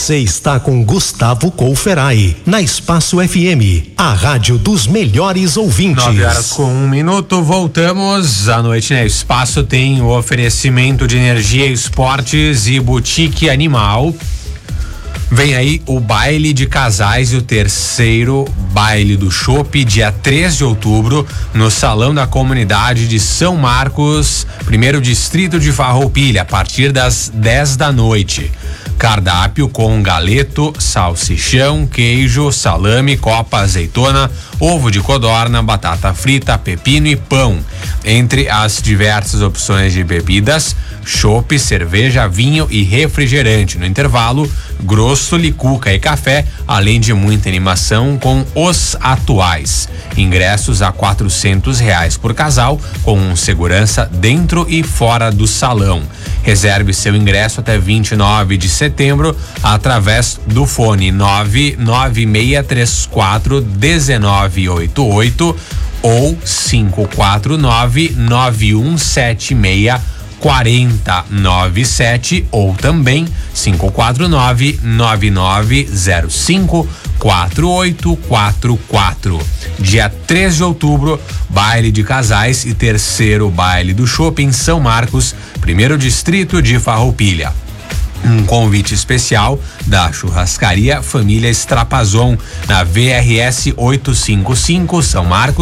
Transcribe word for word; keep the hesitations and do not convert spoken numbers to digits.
Você está com Gustavo Couferai, na Espaço F M, a rádio dos melhores ouvintes. Nove horas com um minuto, voltamos à noite, né? Espaço tem o oferecimento de energia, esportes e boutique animal. Vem aí o baile de casais e o terceiro baile do chopp, dia três de outubro, no Salão da Comunidade de São Marcos, primeiro distrito de Farroupilha, a partir das dez da noite. Cardápio com galeto, salsichão, queijo, salame, copa, azeitona, ovo de codorna, batata frita, pepino e pão. Entre as diversas opções de bebidas, chopp, cerveja, vinho e refrigerante. No intervalo, grosso, licuca e café, além de muita animação com os atuais. Ingressos a quatrocentos reais por casal, com segurança dentro e fora do salão. Reserve seu ingresso até vinte e nove de setembro através do fone nove nove seis três quatro um nove oito oito ou cinco quatro nove nove um sete seis quatro zero nove sete ou também cinco quatro nove nove nove zero cinco quatro oito quatro quatro. Dia três de outubro, baile de casais e terceiro baile do chopp em São Marcos, primeiro distrito de Farroupilha. Um convite especial da churrascaria Família Strapazon, na V R S oitocentos e cinquenta e cinco, São Marcos.